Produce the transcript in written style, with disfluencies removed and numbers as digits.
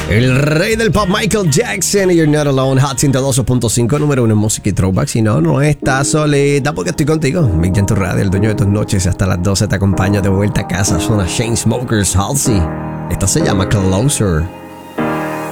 El rey del pop Michael Jackson y You're Not Alone, Hot 102.5, número 1 en música y throwback. Si no estás solita porque estoy contigo. Big Gen, tu radio, el dueño de tus noches. Hasta las 12 te acompaño de vuelta a casa. Suena Chainsmokers, Halsey. Esta se llama Closer.